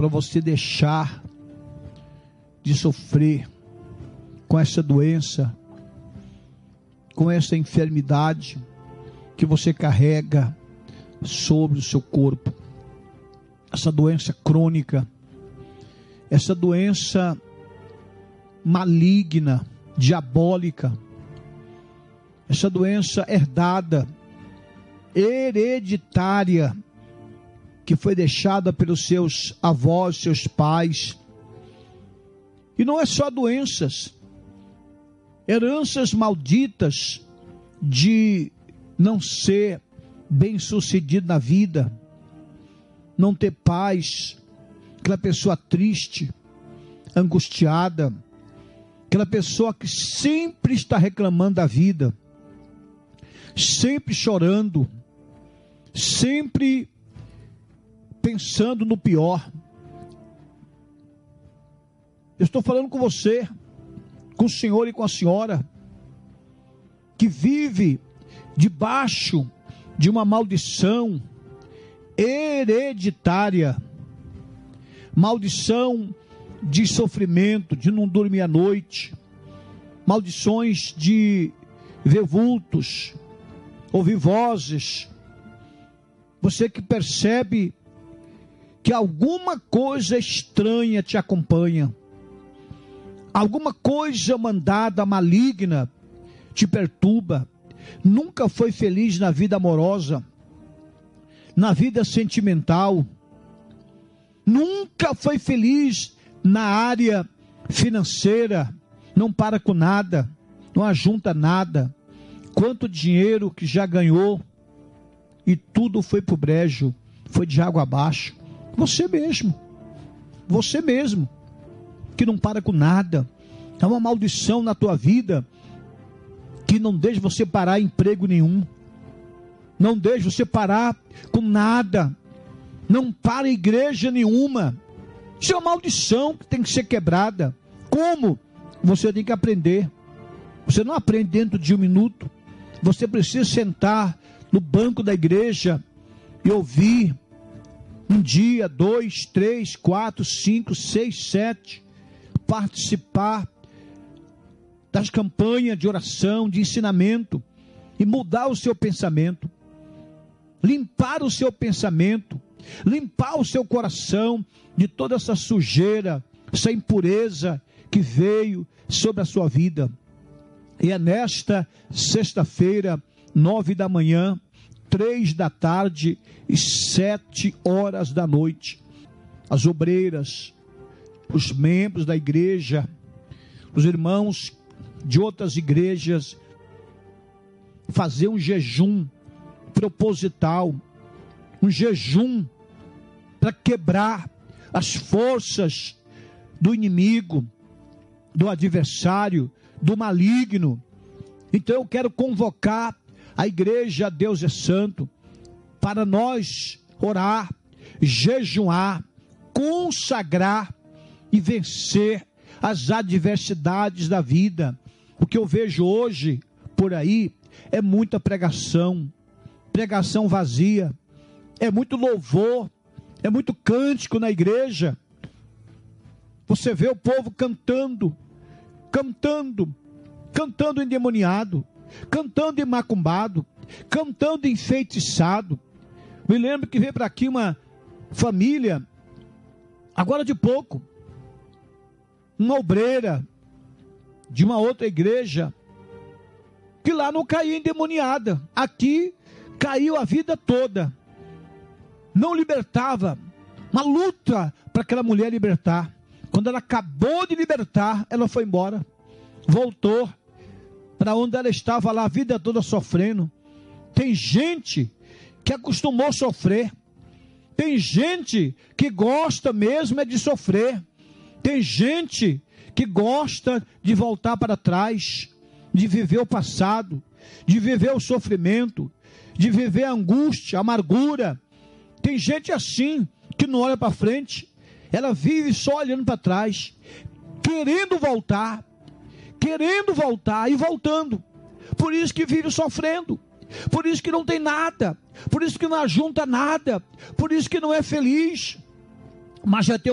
para você deixar de sofrer com essa doença, com essa enfermidade que você carrega sobre o seu corpo. Essa doença crônica, essa doença maligna, diabólica, essa doença herdada, hereditária, que foi deixada pelos seus avós, seus pais. E não é só doenças, heranças malditas de não ser bem-sucedido na vida, não ter paz, aquela pessoa triste, angustiada, aquela pessoa que sempre está reclamando da vida, sempre chorando, sempre pensando no pior. Eu estou falando com você, com o senhor e com a senhora, que vive debaixo de uma maldição hereditária, maldição de sofrimento, de não dormir à noite, maldições de ver vultos, ouvir vozes. Você que percebe que alguma coisa estranha te acompanha, alguma coisa mandada maligna te perturba, nunca foi feliz na vida amorosa, na vida sentimental, nunca foi feliz na área financeira, não para com nada, não ajunta nada, quanto dinheiro que já ganhou e tudo foi pro brejo, foi de água abaixo. Você mesmo, que não para com nada, é uma maldição na tua vida, que não deixa você parar em emprego nenhum, não deixa você parar com nada, não para em igreja nenhuma. Isso é uma maldição que tem que ser quebrada. Como? Você tem que aprender. Você não aprende dentro de um minuto. Você precisa sentar no banco da igreja e ouvir um dia, 2, 3, 4, 5, 6, 7, participar das campanhas de oração, de ensinamento, e mudar o seu pensamento, limpar o seu pensamento, limpar o seu coração de toda essa sujeira, essa impureza que veio sobre a sua vida. E é nesta sexta-feira, 9 da manhã, 3 da tarde e 7 horas da noite, as obreiras, os membros da igreja, os irmãos de outras igrejas, fazer um jejum proposital, um jejum para quebrar as forças do inimigo, do adversário, do maligno. Então eu quero convocar a igreja Deus é Santo para nós orar, jejuar, consagrar e vencer as adversidades da vida. O que eu vejo hoje por aí é muita pregação vazia, é muito louvor, é muito cântico na igreja. Você vê o povo cantando endemoniado, cantando macumbado, cantando enfeitiçado. Me lembro que veio para aqui uma família, agora de pouco, uma obreira de uma outra igreja, que lá não caía endemoniada, aqui caiu a vida toda, não libertava, uma luta para aquela mulher libertar. Quando ela acabou de libertar, ela foi embora, voltou para onde ela estava lá a vida toda sofrendo. Tem gente que acostumou a sofrer, tem gente que gosta mesmo é de sofrer, tem gente que gosta de voltar para trás, de viver o passado, de viver o sofrimento, de viver a angústia, a amargura. Tem gente assim, que não olha para frente, ela vive só olhando para trás, querendo voltar e voltando. Por isso que vive sofrendo, por isso que não tem nada, por isso que não ajunta nada, por isso que não é feliz. Mas já tem